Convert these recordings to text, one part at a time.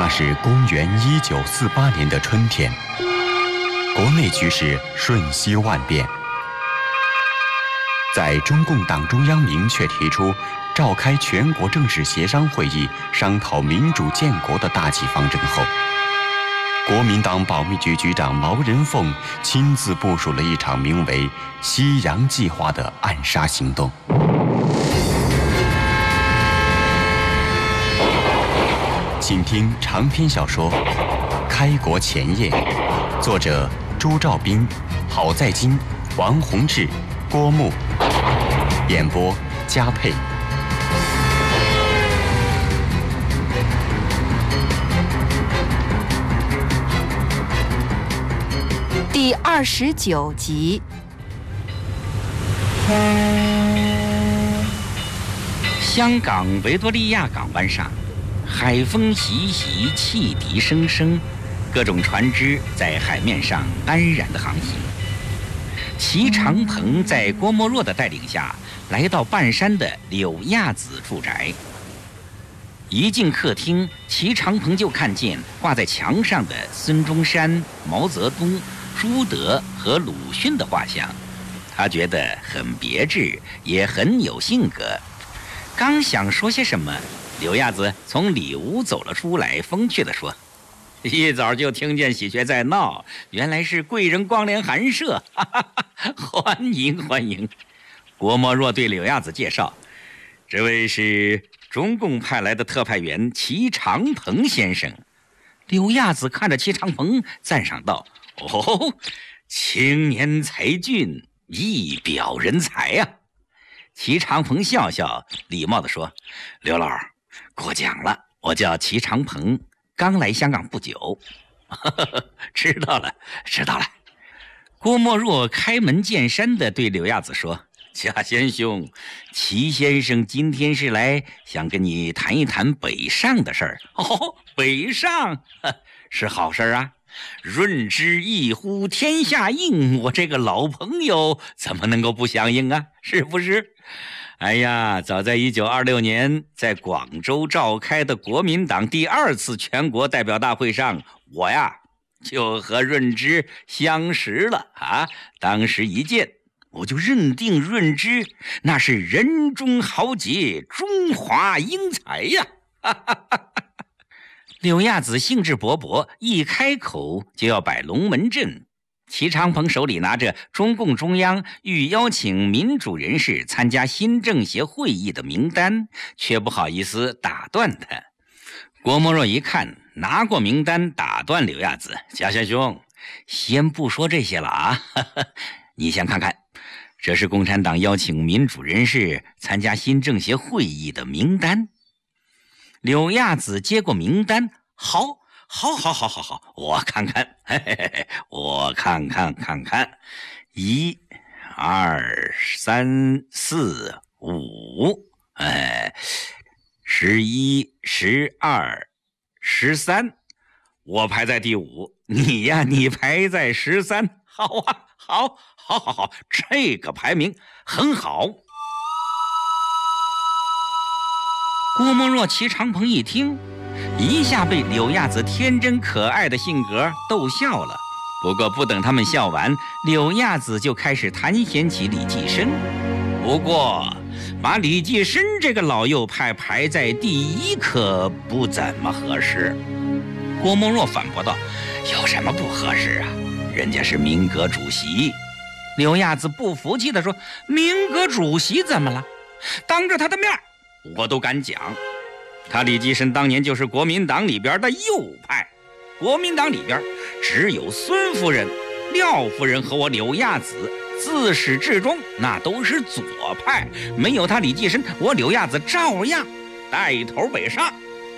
那是公元1948年的春天，国内局势瞬息万变。在中共党中央明确提出召开全国正式协商会议商讨民主建国的大计方针后，国民党保密局局长毛人凤亲自部署了一场名为“西洋计划”的暗杀行动。请听长篇小说《开国前夜》，作者朱兆斌、郝在金、王洪志、郭牧，演播嘉佩。 第29集。 香港维多利亚港湾上，海风习习，汽笛声声，各种船只在海面上安然地航行。齐长鹏在郭沫若的带领下，来到半山的柳亚子住宅。一进客厅，齐长鹏就看见挂在墙上的孙中山、毛泽东、朱德和鲁迅的画像，他觉得很别致，也很有性格。刚想说些什么，柳亚子从里屋走了出来，风趣地说：“一早就听见喜鹊在闹，原来是贵人光临寒舍，哈哈哈，欢迎欢迎。”郭沫若对柳亚子介绍：“这位是中共派来的特派员齐长鹏先生。”柳亚子看着齐长鹏，赞赏道：“哦，青年才俊，一表人才呀！”齐长鹏笑笑，礼貌地说：“刘老，过奖了，我叫齐长鹏，刚来香港不久。”“知道了，知道了。”郭沫若开门见山地对柳亚子说：“贾先兄，齐先生今天是来想跟你谈一谈北上的事儿。”“哦，北上是好事啊！润之一呼天下应，我这个老朋友怎么能够不响应啊？是不是？哎呀，早在1926年在广州召开的国民党第2次全国代表大会上，我呀就和润之相识了啊！当时一见，我就认定润之那是人中豪杰，中华英才呀！”哈哈哈哈。柳亚子兴致勃勃，一开口就要摆龙门阵。齐长鹏手里拿着中共中央欲邀请民主人士参加新政协会议的名单，却不好意思打断他。郭沫若一看，拿过名单，打断柳亚子：“贾先兄，先不说这些了啊，你先看看，这是共产党邀请民主人士参加新政协会议的名单。”柳亚子接过名单：“好，我看看，嘿嘿嘿，我看看，1、2、3、4、5，11、12、13，我排在第5，你呀，你排在13。好啊，好，这个排名很好。”郭沫若、齐长鹏一听，一下被柳亚子天真可爱的性格逗笑了。不过不等他们笑完，柳亚子就开始谈嫌起李济深。不过把李济深这个老右派排在第1可不怎么合适。郭沫若反驳道：“有什么不合适啊？人家是民革主席。”柳亚子不服气地说：“民革主席怎么了？当着他的面我都敢讲，他李济深当年就是国民党里边的右派，国民党里边只有孙夫人、廖夫人和我柳亚子，自始至终那都是左派，没有他李济深，我柳亚子照样带头北上。”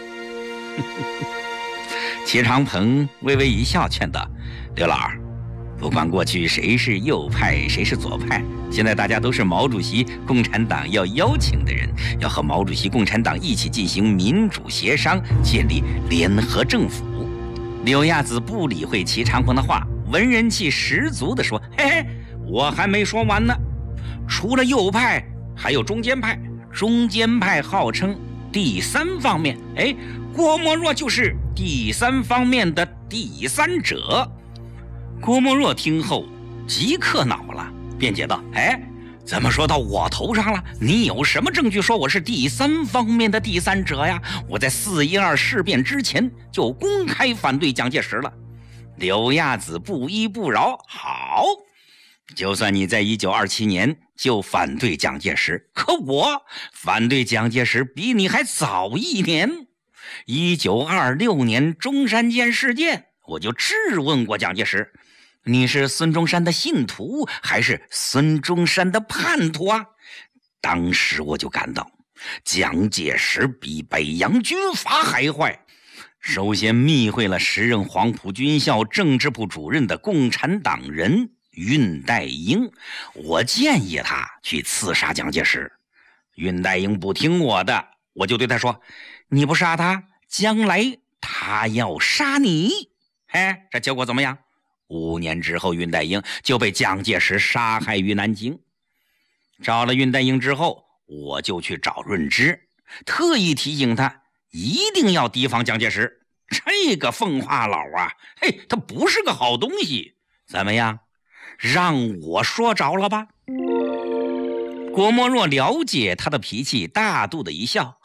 齐长鹏微微一笑，劝道：“刘老，不管过去谁是右派谁是左派，现在大家都是毛主席共产党要邀请的人，要和毛主席共产党一起进行民主协商，建立联合政府。”柳亚子不理会齐长鹏的话，文人气十足地说：“嘿嘿，我还没说完呢。除了右派，还有中间派。中间派号称第三方面，郭沫若就是第三方面的第三者。郭沫若听后即刻恼了，辩解道：怎么说到我头上了？你有什么证据说我是第三方面的第三者呀？我在4·12事变之前就公开反对蒋介石了。柳亚子不依不饶，好，就算你在1927年就反对蒋介石，可我反对蒋介石比你还早1年。1926年中山舰事件，我就质问过蒋介石，你是孙中山的信徒还是孙中山的叛徒啊？当时我就感到蒋介石比北洋军阀还坏。首先密会了时任黄埔军校政治部主任的共产党人恽代英，我建议他去刺杀蒋介石。恽代英不听我的，我就对他说，你不杀他，将来他要杀你。这结果怎么样？5年之后，恽代英就被蒋介石杀害于南京。找了恽代英之后，我就去找润之，特意提醒他一定要提防蒋介石。这个奉化佬啊，他不是个好东西。怎么样，让我说着了吧？郭沫若了解他的脾气，大度的一笑，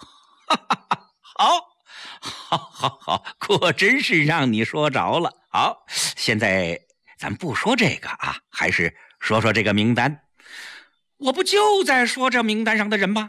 好，果真是让你说着了。好，现在咱不说这个啊，还是说说这个名单。我不就在说这名单上的人吗？